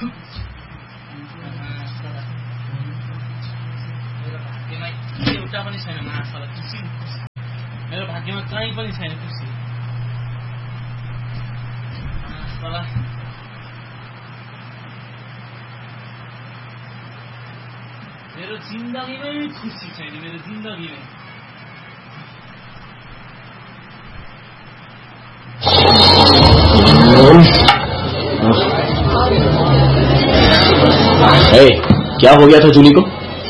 एउटा पनि छैन माछालाई खुसी मेरो भाग्यमा कहीँ पनि छैन खुसी मेरो जिन्दगीमै खुसी छैन मेरो जिन्दगीमै क्या हो गया था जूली को?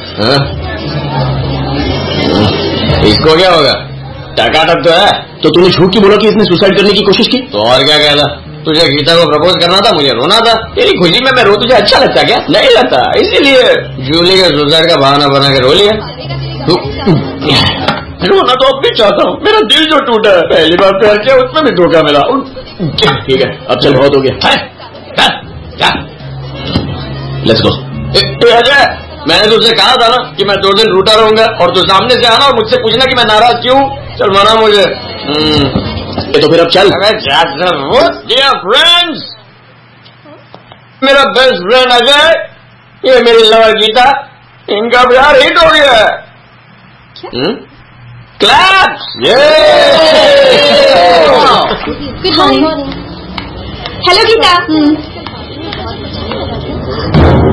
इसको क्या होगा? टकाटक तो है। तो तूने झूठ की बोला कि इसने सुसाइड करने की कोशिश की? तो और क्या कहता? तुझे गीता को प्रपोज करना था, मुझे रोना था। तेरी खुशी में मैं रो, तुझे अच्छा लगता क्या? नहीं लगता, इसीलिए जूली के सुसाइड का बहाना बना के रो लिया। रोना तो अब भी चाहता हूँ, मेरा दिल जो टूटा है, पहली बार प्यार किया उसमें भी धोखा मिला। ठीक है अब चल, बहुत हो गया। Let's go. अजय, मैंने तुझसे कहा था ना कि मैं 2 दिन रूठा रहूंगा और तू सामने से आना और मुझसे पूछना कि मैं नाराज क्यों। चल मना मुझे। तो फिर अब चल। डियर फ्रेंड्स, मेरा बेस्ट फ्रेंड अजय, ये मेरी लवर गीता, इनका प्यार हिट हो गया है। Claps. Good morning. Hello Gita.